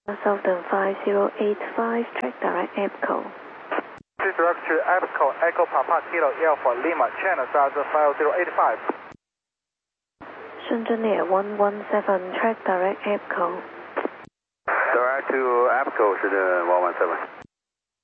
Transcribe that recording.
Southern 5085, track direct EPCO. Direct to EPCO, Echo Papa Kilo Alpha Lima, Channel Southern 5085. Shenzhen Air 117, track direct EPCO. Direct to EPCO 是117。